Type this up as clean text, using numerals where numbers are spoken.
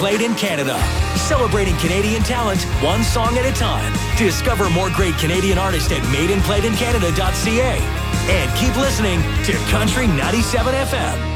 Played in Canada. Celebrating Canadian talent, one song at a time. Discover more great Canadian artists at madeinplayedincanada.ca. And keep listening to Country 97 FM.